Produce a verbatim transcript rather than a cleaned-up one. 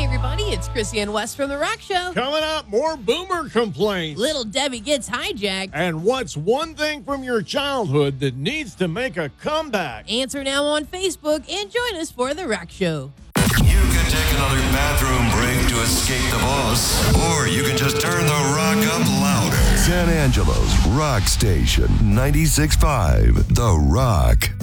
Hey everybody, it's Chrissy and Wes from The Rock Show. Coming up, more boomer complaints. Little Debbie gets hijacked. And what's one thing from your childhood that needs to make a comeback? Answer now on Facebook and join us for The Rock Show. You can take another bathroom break to escape the boss, or you can just turn the rock up louder. San Angelo's Rock Station ninety-six point five, The Rock.